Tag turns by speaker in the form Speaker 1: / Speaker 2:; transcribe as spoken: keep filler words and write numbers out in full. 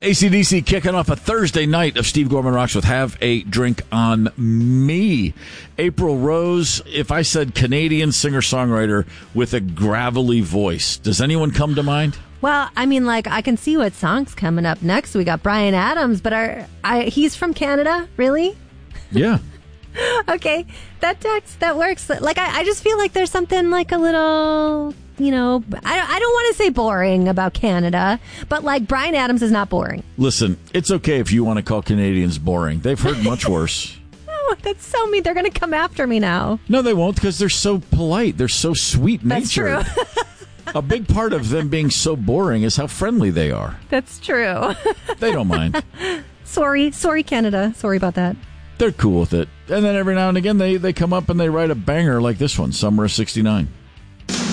Speaker 1: A C D C kicking off a Thursday night of Steve Gorman Rocks with Have a Drink on Me. April Rose, if I said Canadian singer-songwriter with a gravelly voice, does anyone come to mind?
Speaker 2: Well, I mean, like, I can see what song's coming up next. We got Bryan Adams, but our, I, he's from Canada, really?
Speaker 1: Yeah.
Speaker 2: Okay, that that's, that works. Like, I, I just feel like there's something like a little, you know, I, I don't want to say boring about Canada, but like Bryan Adams is not boring.
Speaker 1: Listen, it's okay if you want to call Canadians boring. They've heard much worse.
Speaker 2: Oh, that's so mean. They're going to come after me now.
Speaker 1: No, they won't, because they're so polite. They're so sweet-natured.
Speaker 2: That's true.
Speaker 1: A big part of them being so boring is how friendly they are.
Speaker 2: That's true.
Speaker 1: They don't mind.
Speaker 2: Sorry. Sorry, Canada. Sorry about that.
Speaker 1: They're cool with it. And then every now and again, they, they come up and they write a banger like this one, Summer of sixty-nine.